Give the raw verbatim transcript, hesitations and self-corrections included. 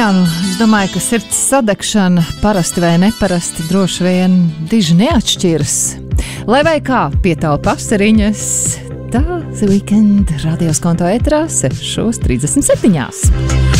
jā, nu, es domāju, ka sirds sadegšana parasti vai neparasti droši vien diži neatšķiras. Lai vai kā pietaupa asariņas, tā The Weekend radios konto ētrā sešos trīsdesmit septiņās.